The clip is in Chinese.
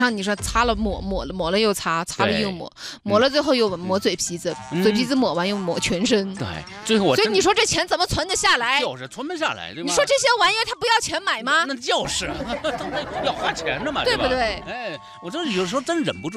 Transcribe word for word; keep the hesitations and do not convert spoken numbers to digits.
像你说擦了抹抹了抹了又擦，擦了又抹，抹了最后又抹嘴皮子，嗯、嘴皮子抹完又抹全身。 对，最后我所以你说这钱怎么存得下来？ 就是存不下来，对吧？ 你说这些玩意儿他不要钱买吗？ 那就是要花钱的嘛， 对不对？ 哎，我这有时候真忍不住。